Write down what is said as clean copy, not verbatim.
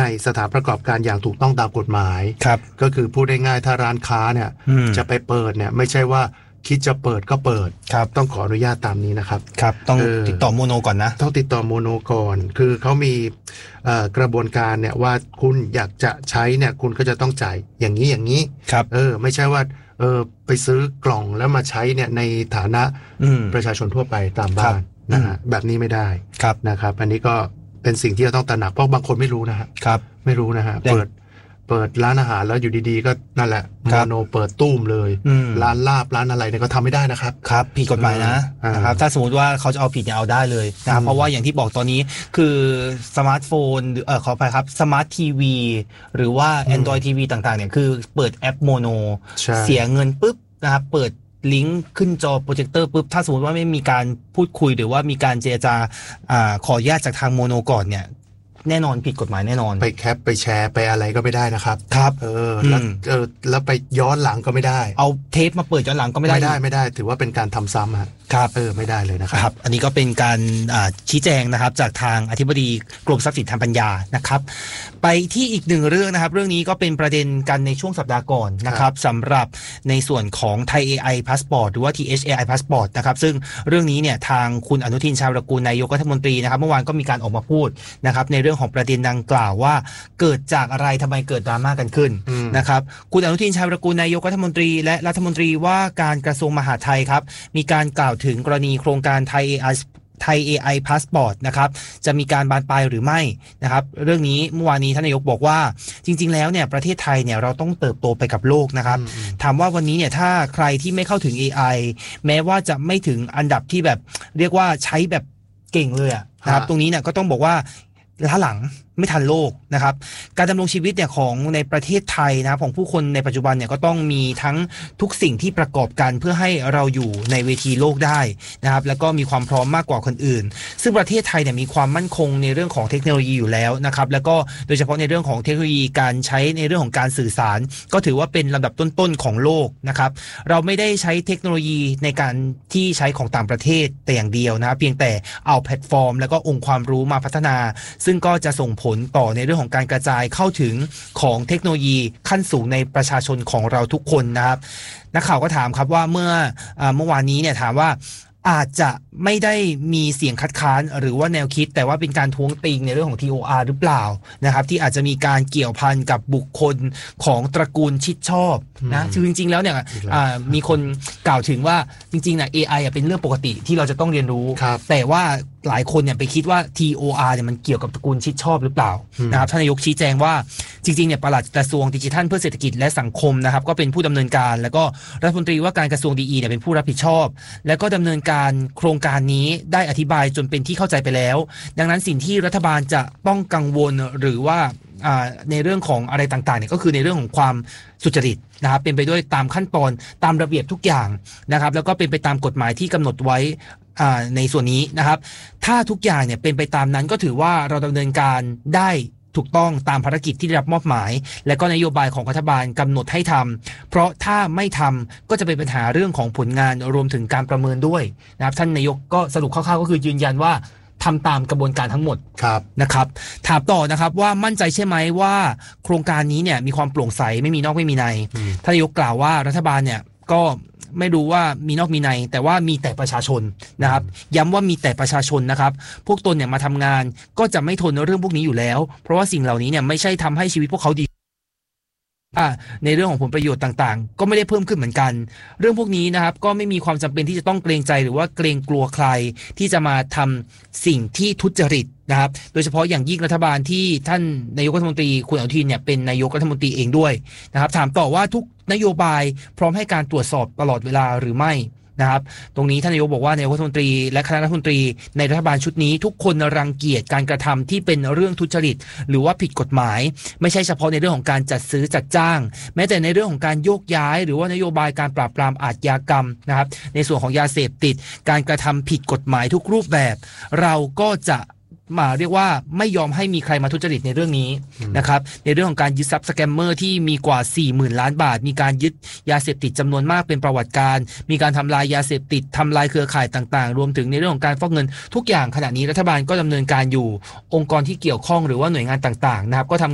สถานประกอบการอย่างถูกต้องตามกฎหมายครับก็คือพูดได้ง่ายถ้าร้านค้าเนี่ยจะไปเปิดเนี่ยไม่ใช่ว่าคิดจะเปิดก็เปิดต้องขออนุญาตตามนี้นะครับครับต้องติดต่อโมโนก่อนนะต้องติดต่อโมโนก่อนคือเขามีกระบวนการเนี่ยว่าคุณอยากจะใช้เนี่ยคุณก็จะต้องจ่ายอย่างนี้ครับไม่ใช่ว่าไปซื้อกล่องแล้วมาใช้เนี่ยในฐานะประชาชนทั่วไปตามบ้านนะฮะแบบนี้ไม่ได้นะครับอันนี้ก็เป็นสิ่งที่เราต้องตระหนักเพราะบางคนไม่รู้นะฮะไม่รู้นะฮะเปิดร้านอาหารแล้วอยู่ดีๆก็นั่นแหละโมโนเปิดตู้มเลยร้านลาบร้านอะไรเนี่ยก็ทำไม่ได้นะครับครับผิดกฎหมายนะครับถ้าสมมติว่าเขาจะเอาผิดเนี่ยเอาได้เลยนะครับเพราะว่าอย่างที่บอกตอนนี้คือสมาร์ทโฟนขอไปครับสมาร์ททีวีหรือว่า Android TV ต่างๆเนี่ยคือเปิดแอปโมโนเสียเงินปุ๊บนะครับเปิดลิงก์ขึ้นจอโปรเจคเตอร์ปุ๊บถ้าสมมติว่าไม่มีการพูดคุยหรือว่ามีการเจรจาขออนุญาตจากทางโมโนก่อนเนี่ยแน่นอนผิดกฎหมายแน่นอนไปแคปไปแชร์ไปอะไรก็ไม่ได้นะครับครับแล้วไปย้อนหลังก็ไม่ได้เอาเทปมาเปิดย้อนหลังก็ไม่ได้ถือว่าเป็นการทำซ้ำครับไม่ได้เลยนะครับอันนี้ก็เป็นการชี้แจงนะครับจากทางอธิบดีกรมทรัพย์สินทางปัญญานะครับไปที่อีกหนึ่งเรื่องนะครับเรื่องนี้ก็เป็นประเด็นกันในช่วงสัปดาห์ก่อนนะครับสำหรับในส่วนของ Thai AI Passport หรือว่า THAI Passport นะครับซึ่งเรื่องนี้เนี่ยทางคุณอนุทินชาญวิรากูลนายกรัฐมนตรีนะครับเมื่อวานก็มีการออกมาพูดนะครับในเรื่องของประเด็นดังกล่าวว่าเกิดจากอะไรทำไมเกิดดราม่ากันขึ้นนะครับคุณอนุทินชาญวิรากูลนายกรัฐมนตรีและรัฐมนตรีว่าการกระทรวงมหาดไทยครับมีการกล่าวถึงกรณีโครงการ Thai AI Passport นะครับจะมีการบานปลายหรือไม่นะครับเรื่องนี้เมื่อวานนี้ท่านนายกบอกว่าจริงๆแล้วเนี่ยประเทศไทยเนี่ยเราต้องเติบโตไปกับโลกนะครับถามว่าวันนี้เนี่ยถ้าใครที่ไม่เข้าถึง AI แม้ว่าจะไม่ถึงอันดับที่แบบเรียกว่าใช้แบบเก่งเลยนะครับตรงนี้เนี่ยก็ต้องบอกว่าล้าหลังไม่ทันโลกนะครับการดำรงชีวิตเนี่ยของในประเทศไทยนะครับของผู้คนในปัจจุบันเนี่ยก็ต้องมีทั้งทุกสิ่งที่ประกอบกันเพื่อให้เราอยู่ในเวทีโลกได้นะครับแล้วก็มีความพร้อมมากกว่าคนอื่นซึ่งประเทศไทยเนี่ยมีความมั่นคงในเรื่องของเทคโนโลยีอยู่แล้วนะครับแล้วก็โดยเฉพาะในเรื่องของเทคโนโลยีการใช้ในเรื่องของการสื่อสารก็ถือว่าเป็นลำดับต้นๆของโลกนะครับเราไม่ได้ใช้เทคโนโลยีในการที่ใช้ของต่างประเทศแต่อย่างเดียวนะครับเพียงแต่เอาแพลตฟอร์มแล้วก็องค์ความรู้มาพัฒนาซึ่งก็จะส่งผลต่อในเรื่องของการกระจายเข้าถึงของเทคโนโลยีขั้นสูงในประชาชนของเราทุกคนนะครับนักข่าวก็ถามครับว่าเมื่อวานนี้เนี่ยถามว่าอาจจะไม่ได้มีเสียงคัดค้านหรือว่าแนวคิดแต่ว่าเป็นการท้วงติงในเรื่องของ TOR หรือเปล่านะครับที่อาจจะมีการเกี่ยวพันกับบุคคลของตระกูลชิดชอบนะคือจริงๆแล้วเนี่ยมีคนกล่าวถึงว่าจริงๆนะ AI เป็นเรื่องปกติที่เราจะต้องเรียนรู้แต่ว่าหลายคนเนี่ยไปคิดว่า TOR เนี่ยมันเกี่ยวกับตระกูลชิดชอบหรือเปล่านะครับท่านนายกชี้แจงว่าจริงๆเนี่ยปลัดกระทรวงดิจิทัลเพื่อเศรษฐกิจและสังคมนะครับก็เป็นผู้ดำเนินการแล้วก็รัฐมนตรีว่าการกระทรวงดีเนี่ยเป็นผู้รับผิดชอบแล้วก็ดำเนินการโครงการนี้ได้อธิบายจนเป็นที่เข้าใจไปแล้วดังนั้นสิ่งที่รัฐบาลจะต้องกังวลหรือว่าในเรื่องของอะไรต่างๆเนี่ยก็คือในเรื่องของความสุจริตนะครับเป็นไปด้วยตามขั้นตอนตามระเบียบทุกอย่างนะครับแล้วก็เป็นไปตามกฎหมายที่กำหนดไว้ในส่วนนี้นะครับถ้าทุกอย่างเนี่ยเป็นไปตามนั้นก็ถือว่าเราดำเนินการได้ถูกต้องตามภารกิจที่ได้รับมอบหมายและก็นโยบายของรัฐบาลกำหนดให้ทำเพราะถ้าไม่ทำก็จะเป็นปัญหาเรื่องของผลงานรวมถึงการประเมินด้วยนะครับท่านนายกก็สรุปคร่าวๆก็คือยืนยันว่าทำตามกระบวนการทั้งหมดนะครับถามต่อนะครับว่ามั่นใจใช่ไหมว่าโครงการนี้เนี่ยมีความโปร่งใสไม่มีนอกไม่มีในท่านนายกกล่าวว่ารัฐบาลเนี่ยก็ไม่รู้ว่ามีนอกมีในแต่ว่ามีแต่ประชาชนนะครับย้ำว่ามีแต่ประชาชนนะครับพวกตนเนี่ยมาทำงานก็จะไม่ทนเรื่องพวกนี้อยู่แล้วเพราะว่าสิ่งเหล่านี้เนี่ยไม่ใช่ทำให้ชีวิตพวกเขาดีในเรื่องของผลประโยชน์ต่างๆก็ไม่ได้เพิ่มขึ้นเหมือนกันเรื่องพวกนี้นะครับก็ไม่มีความจำเป็นที่จะต้องเกรงใจหรือว่าเกรงกลัวใครที่จะมาทำสิ่งที่ทุจริตนะครับโดยเฉพาะอย่างยิ่งรัฐบาลที่ท่านนายกรัฐมนตรีคุณอนุทินเนี่ยเป็นนายกรัฐมนตรีเองด้วยนะครับถามต่อว่าทุกนโยบายพร้อมให้การตรวจสอบตลอดเวลาหรือไม่นะครับตรงนี้ท่านนายกบอกว่านายกรัฐมนตรีและคณะรัฐมนตรีในรัฐบาลชุดนี้ทุกคนรังเกียจการกระทำที่เป็นเรื่องทุจริตหรือว่าผิดกฎหมายไม่ใช่เฉพาะในเรื่องของการจัดซื้อจัดจ้างแม้แต่ในเรื่องของการโยกย้ายหรือว่านโยบายการปราบปรามอาชญากรรมนะครับในส่วนของยาเสพติดการกระทำผิดกฎหมายทุกรูปแบบเราก็จะมาเรียกว่าไม่ยอมให้มีใครมาทุจริตในเรื่องนี้นะครับในเรื่องของการยึดทรัพย์สแกมเมอร์ที่มีกว่า 40,000 ล้านบาทมีการยึดยาเสพติดจำนวนมากเป็นประวัติการมีการทำลายยาเสพติดทำลายเครือข่ายต่างๆรวมถึงในเรื่องของการฟอกเงินทุกอย่างขณะนี้รัฐบาลก็ดำเนินการอยู่องค์กรที่เกี่ยวข้องหรือว่าหน่วยงานต่างๆนะครับก็ทำ